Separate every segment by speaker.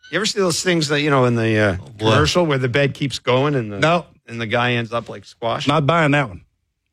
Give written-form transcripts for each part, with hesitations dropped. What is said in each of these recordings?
Speaker 1: You ever see those things that, in the commercial where the bed keeps going and the guy ends up like squash?
Speaker 2: Not buying that one.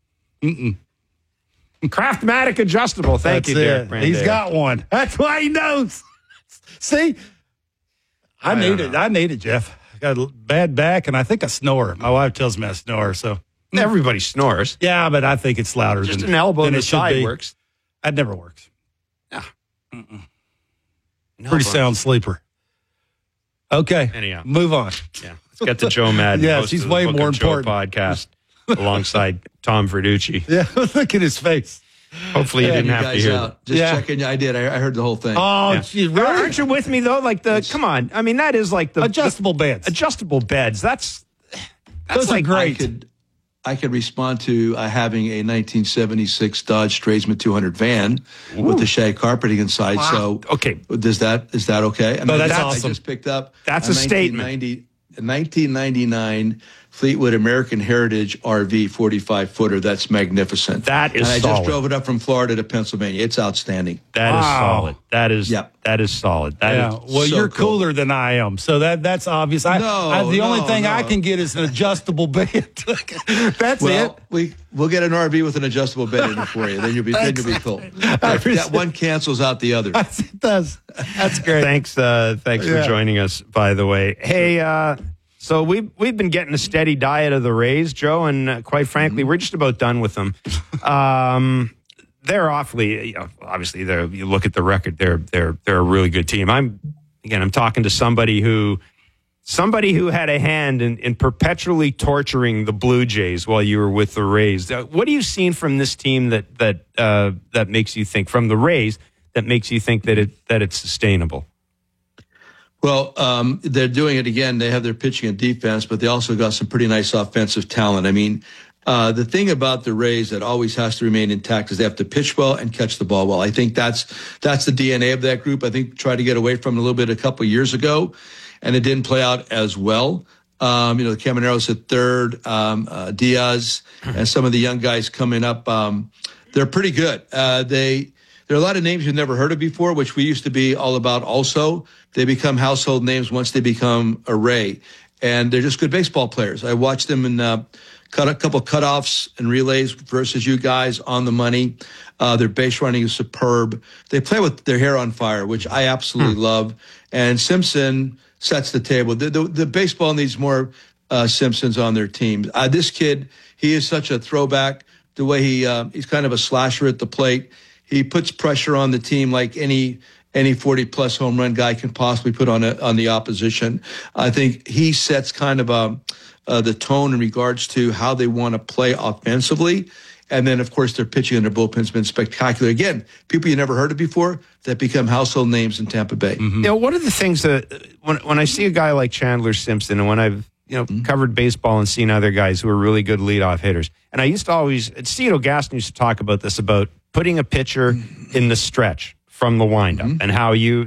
Speaker 1: Craftmatic adjustable. Thank you, Derek Brandeo.
Speaker 2: He's got one. That's why he knows. See? I need it, Jeff. I got a bad back, and I think I snore. My wife tells me I snore, so.
Speaker 1: Everybody snores.
Speaker 2: Yeah, but I think it's louder
Speaker 1: Just
Speaker 2: than
Speaker 1: an elbow in the
Speaker 2: it should
Speaker 1: side
Speaker 2: be.
Speaker 1: works.
Speaker 2: That never works.
Speaker 1: Yeah.
Speaker 2: Pretty sound sleeper. Okay.
Speaker 1: Anyhow.
Speaker 2: Move on.
Speaker 1: Yeah. Let's get to Joe Madden.
Speaker 2: Yes, he's way more important.
Speaker 1: Podcast alongside Tom Verducci.
Speaker 2: Yeah, look at his face.
Speaker 1: Hopefully you didn't have to hear that.
Speaker 3: Just checking. I did. I heard the whole thing.
Speaker 2: Oh, geez, really?
Speaker 1: Aren't you with me, though? Come on. I mean, that is like the
Speaker 2: adjustable beds.
Speaker 1: Adjustable beds. That's
Speaker 2: Those
Speaker 1: like
Speaker 2: are great.
Speaker 3: I could respond to having a 1976 Dodge Tradesman 200 van with the shag carpeting inside.
Speaker 1: Wow.
Speaker 3: So,
Speaker 1: okay,
Speaker 3: is that okay? I mean,
Speaker 2: that's awesome.
Speaker 3: I just picked up.
Speaker 1: That's a statement.
Speaker 3: 1999 Fleetwood American Heritage RV 45-footer. That's magnificent.
Speaker 1: That is
Speaker 3: solid.
Speaker 1: solid.
Speaker 3: I just drove it up from Florida to Pennsylvania. It's outstanding.
Speaker 1: That is solid. That is solid.
Speaker 2: Well,
Speaker 3: so
Speaker 2: you're
Speaker 3: cool.
Speaker 2: cooler than I am, so that's obvious. The only thing I can get is an adjustable bed. That's it.
Speaker 3: We'll get an RV with an adjustable bed in it for you. Then you'll be cool. That one cancels out the other.
Speaker 2: It does. That's great.
Speaker 1: Thanks for joining us, by the way. Hey, so we've been getting a steady diet of the Rays, Joe, and quite frankly, we're just about done with them. They're awfully, obviously. You look at the record; they're a really good team. I'm talking to somebody who had a hand in perpetually torturing the Blue Jays while you were with the Rays. What have you seen from this team that makes you think, from the Rays, that makes you think that it's sustainable?
Speaker 3: Well, they're doing it again. They have their pitching and defense, but they also got some pretty nice offensive talent. I mean, the thing about the Rays that always has to remain intact is they have to pitch well and catch the ball well. I think that's the DNA of that group. I think tried to get away from it a little bit a couple of years ago, and it didn't play out as well. The Camaro's at third, Diaz, and some of the young guys coming up. They're pretty good. There are a lot of names you've never heard of before, which we used to be all about also. They become household names once they become a Ray. And they're just good baseball players. I watched them in a couple cutoffs and relays versus you guys on the money. Their base running is superb. They play with their hair on fire, which I absolutely love. And Simpson sets the table. The baseball needs more Simpsons on their team. This kid, he is such a throwback. The way he's kind of a slasher at the plate. He puts pressure on the team like any 40-plus home run guy can possibly put on the opposition. I think he sets kind of the tone in regards to how they want to play offensively. And then, of course, their pitching and their bullpen's been spectacular. Again, people you never heard of before that become household names in Tampa Bay.
Speaker 1: Mm-hmm. One of the things that when I see a guy like Chandler Simpson, and when I've covered baseball and seen other guys who are really good leadoff hitters, and I used to always, Cito Gaston used to talk about this, about putting a pitcher in the stretch from the windup, and how you're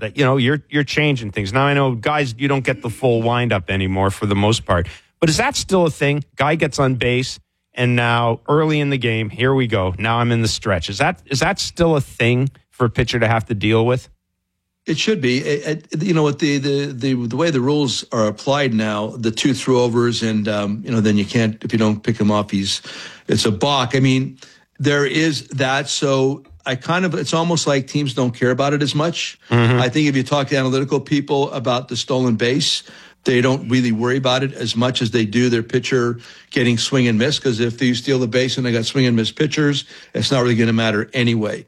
Speaker 1: changing things. Now I know guys, you don't get the full windup anymore for the most part, but is that still a thing? Guy gets on base, and now early in the game, here we go. Now I'm in the stretch. Is that still a thing for a pitcher to have to deal with?
Speaker 3: It should be. With the way the rules are applied now, the two throwovers, and then you can't, if you don't pick him off, it's a balk. I mean, there is that. So it's almost like teams don't care about it as much. Mm-hmm. I think if you talk to analytical people about the stolen base, they don't really worry about it as much as they do their pitcher getting swing and miss. Because if you steal the base and they got swing and miss pitchers, it's not really going to matter anyway.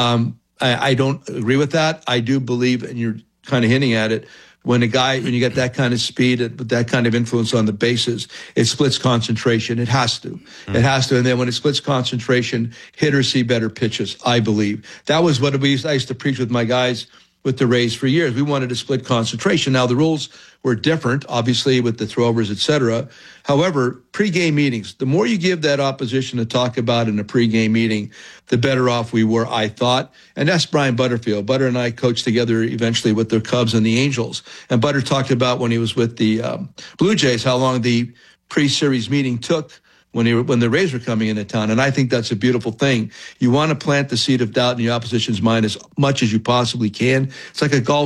Speaker 3: I don't agree with that. I do believe, and you're kind of hinting at it, when you get that kind of speed, with that kind of influence on the bases, it splits concentration. It has to. Mm-hmm. It has to. And then when it splits concentration, hitters see better pitches, I believe. That was what I used to preach with my guys with the Rays for years. We wanted to split concentration. Now, the rules were different, obviously, with the throwovers, et cetera. However, pregame meetings, the more you give that opposition to talk about in a pregame meeting, the better off we were, I thought. And that's Brian Butterfield. Butter and I coached together eventually with the Cubs and the Angels. And Butter talked about when he was with the Blue Jays, how long the pre-series meeting took when the Rays were coming into town. And I think that's a beautiful thing. You want to plant the seed of doubt in the opposition's mind as much as you possibly can. It's like a golf